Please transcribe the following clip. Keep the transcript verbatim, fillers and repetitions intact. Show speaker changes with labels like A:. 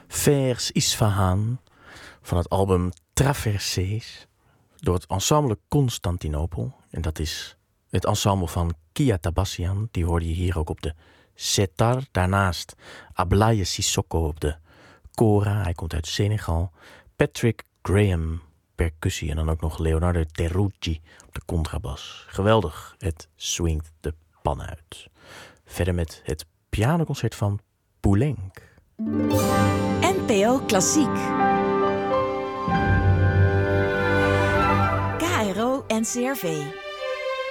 A: Vers Isfahan van het album Traversées door het ensemble Constantinopel. En dat is het ensemble van Kia Tabassian. Die hoorde je hier ook op de setar. Daarnaast Ablaye Sissoko op de kora. Hij komt uit Senegal. Patrick Graham percussie en dan ook nog Leonardo Terrucci op de contrabas. Geweldig, het swingt de pan uit. Verder met het pianoconcert van Poulenc.
B: N P O Klassiek. K R O N C R V.